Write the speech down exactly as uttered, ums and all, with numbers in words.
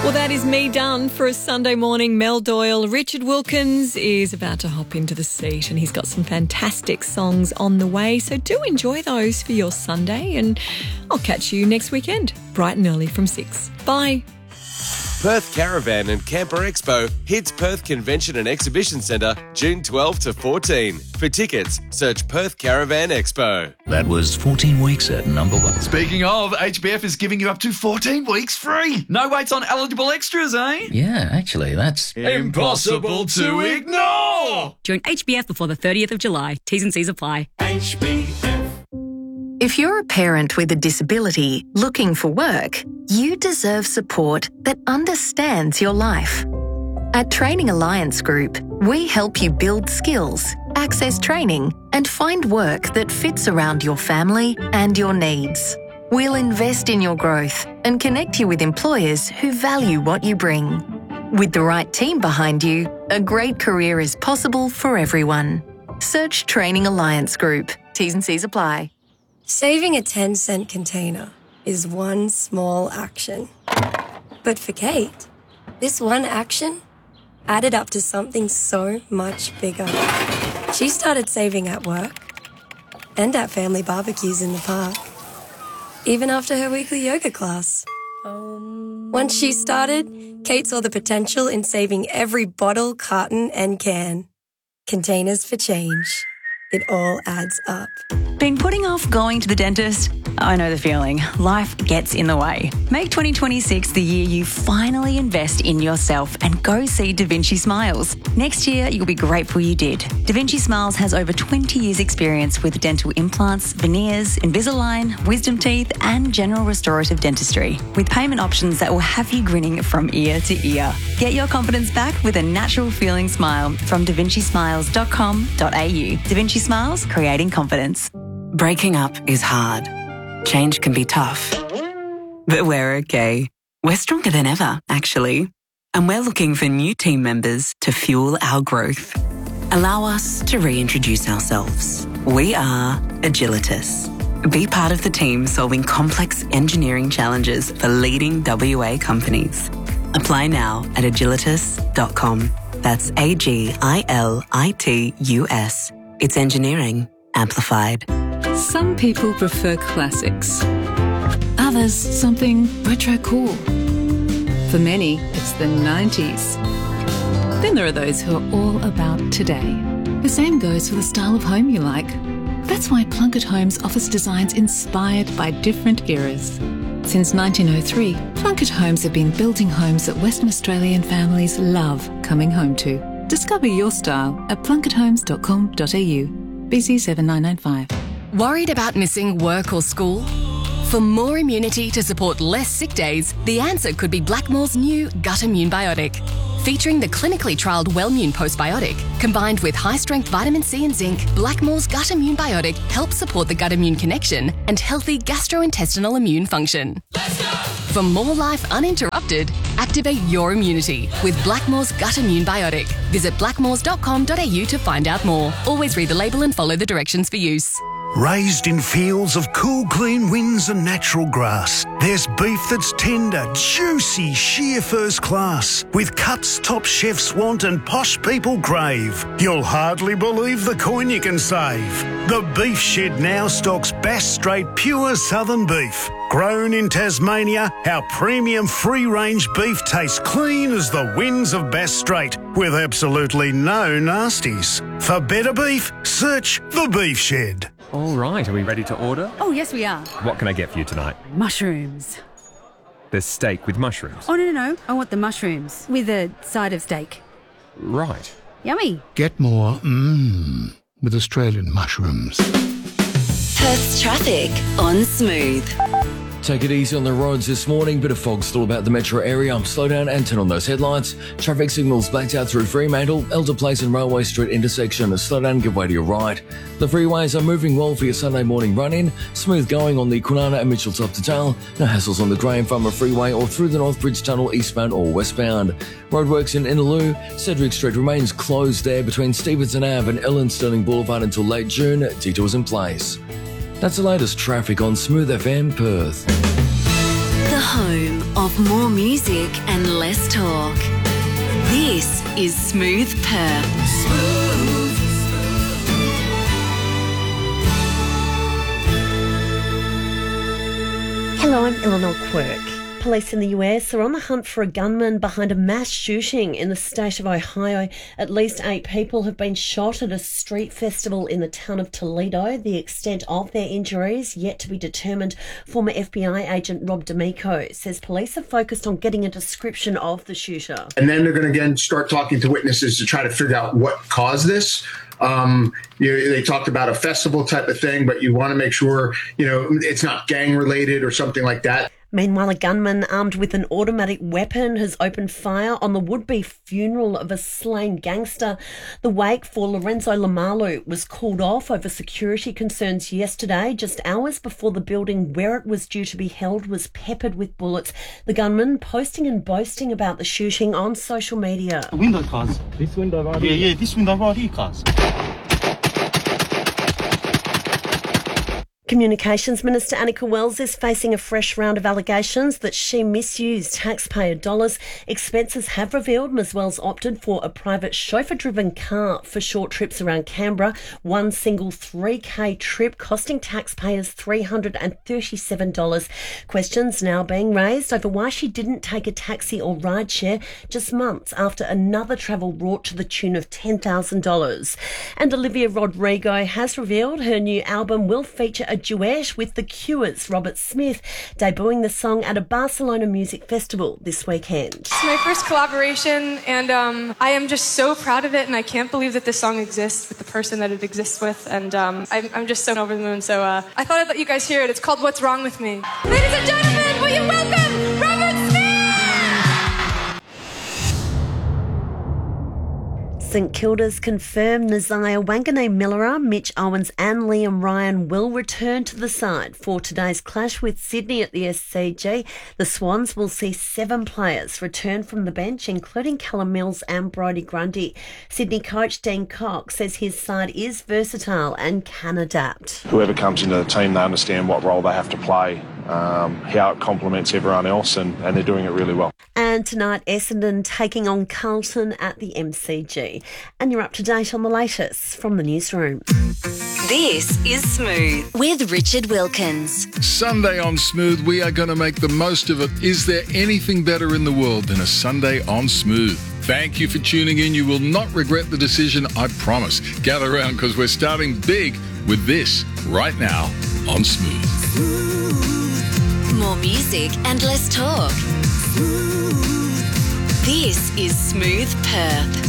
Well, that is me done for a Sunday morning. Mel Doyle. Richard Wilkins is about to hop into the seat and he's got some fantastic songs on the way. So do enjoy those for your Sunday and I'll catch you next weekend, bright and early from six. Bye. Perth Caravan and Camper Expo hits Perth Convention and Exhibition Centre June twelfth to fourteenth. For tickets, search Perth Caravan Expo. That was fourteen weeks at number one. Speaking of, H B F is giving you up to fourteen weeks free. No waits on eligible extras, eh? Yeah, actually, that's impossible to ignore. Join H B F before the thirtieth of July. T's and C's apply. H B F. If you're a parent with a disability looking for work, you deserve support that understands your life. At Training Alliance Group, we help you build skills, access training, and find work that fits around your family and your needs. We'll invest in your growth and connect you with employers who value what you bring. With the right team behind you, a great career is possible for everyone. Search Training Alliance Group. T's and C's apply. Saving a ten cent container is one small action. But for Kate, this one action added up to something so much bigger. She started saving at work and at family barbecues in the park, even after her weekly yoga class. Um... Once she started, Kate saw the potential in saving every bottle, carton, and can. Containers for change. It all adds up. Been putting off going to the dentist? I know the feeling. Life gets in the way. Make twenty twenty-six the year you finally invest in yourself and go see Da Vinci Smiles. Next year, you'll be grateful you did. Da Vinci Smiles has over twenty years experience with dental implants, veneers, Invisalign, wisdom teeth and general restorative dentistry, with payment options that will have you grinning from ear to ear. Get your confidence back with a natural feeling smile from da vinci smiles dot com dot a u. Da Vinci Smiles, creating confidence. Breaking up is hard. Change can be tough. But we're okay. We're stronger than ever, actually. And we're looking for new team members to fuel our growth. Allow us to reintroduce ourselves. We are Agilitas. Be part of the team solving complex engineering challenges for leading W A companies. Apply now at agilitas dot com. That's A G I L I T U S. It's engineering amplified. Some people prefer classics. Others, something retro cool. For many, it's the nineties. Then there are those who are all about today. The same goes for the style of home you like. That's why Plunkett Homes offers designs inspired by different eras. Since nineteen oh three, Plunkett Homes have been building homes that Western Australian families love coming home to. Discover your style at plunkett homes dot com dot a u. B C seven nine nine five. Worried about missing work or school? For more immunity to support less sick days, the answer could be Blackmore's new Gut Immune Biotic. Featuring the clinically trialled Wellmune Postbiotic, combined with high-strength vitamin C and zinc, Blackmore's Gut Immune Biotic helps support the gut-immune connection and healthy gastrointestinal immune function. Let's go! For more life uninterrupted, activate your immunity with Blackmore's Gut Immune Biotic. Visit blackmores dot com dot a u to find out more. Always read the label and follow the directions for use. Raised in fields of cool, clean winds and natural grass, there's beef that's tender, juicy, sheer first class, with cuts top chefs want and posh people crave. You'll hardly believe the coin you can save. The Beef Shed now stocks Bass Strait pure southern beef. Grown in Tasmania, our premium free-range beef tastes clean as the winds of Bass Strait, with absolutely no nasties. For better beef, search The Beef Shed. All right, are we ready to order? Oh, yes, we are. What can I get for you tonight? Mushrooms. There's steak with mushrooms. Oh, no, no, no. I want the mushrooms with a side of steak. Right. Yummy. Get more mmm with Australian mushrooms. Perth's traffic on Smooth. Take it easy on the roads this morning. Bit of fog still about the metro area. Slow down and turn on those headlights. Traffic signals blacked out through Fremantle, Elder Place and Railway Street intersection. Slow down, give way to your right. The freeways are moving well for your Sunday morning run-in. Smooth going on the Kwinana and Mitchell Top to Tail. No hassles on the Graham Farmer Freeway or through the North Bridge Tunnel eastbound or westbound. Roadworks in Innaloo. Cedric Street remains closed there between Stevenson Ave and Ellen Sterling Boulevard until late June. Detours in place. That's the latest traffic on Smooth F M Perth. The home of more music and less talk. This is Smooth Perth. Smooth. Hello, I'm Eleanor Quirk. Police in the U S are on the hunt for a gunman behind a mass shooting in the state of Ohio. At least eight people have been shot at a street festival in the town of Toledo. The extent of their injuries yet to be determined. Former F B I agent Rob D'Amico says police are focused on getting a description of the shooter. And then they're going to again start talking to witnesses to try to figure out what caused this. Um, you know, they talked about a festival type of thing, but you want to make sure, you know, it's not gang related or something like that. Meanwhile, a gunman armed with an automatic weapon has opened fire on the would-be funeral of a slain gangster. The wake for Lorenzo Lamalu was called off over security concerns yesterday, just hours before the building where it was due to be held was peppered with bullets. The gunman posting and boasting about the shooting on social media. The window cars. This window right here. Yeah, yeah, this window right here, cars. Communications Minister Annika Wells is facing a fresh round of allegations that she misused taxpayer dollars. Expenses have revealed Miz Wells opted for a private chauffeur-driven car for short trips around Canberra. One single three K trip costing taxpayers three hundred thirty-seven dollars. Questions now being raised over why she didn't take a taxi or rideshare just months after another travel brought to the tune of ten thousand dollars. And Olivia Rodrigo has revealed her new album will feature a duet with The Cure's Robert Smith, debuting the song at a Barcelona music festival this weekend. It's my first collaboration, and um, I am just so proud of it, and I can't believe that this song exists with the person that it exists with, and um, I'm, I'm just so over the moon. So uh, I thought I'd let you guys hear it. It's called What's Wrong With Me. Ladies and gentlemen, will you welcome Robert Smith? St Kilda's confirmed Nasiah Wanganeen-Milera, Mitch Owens and Liam Ryan will return to the side for today's clash with Sydney at the S C G. The Swans will see seven players return from the bench, including Callum Mills and Brodie Grundy. Sydney coach Dean Cox says his side is versatile and can adapt. Whoever comes into the team, they understand what role they have to play, um, how it complements everyone else, and, and they're doing it really well. And tonight, Essendon taking on Carlton at the M C G. And you're up to date on the latest from the newsroom. This is Smooth with Richard Wilkins. Sunday on Smooth, we are going to make the most of it. Is there anything better in the world than a Sunday on Smooth? Thank you for tuning in. You will not regret the decision, I promise. Gather around because we're starting big with this right now on Smooth. Smooth. More music and less talk. Smooth. This is Smooth Perth.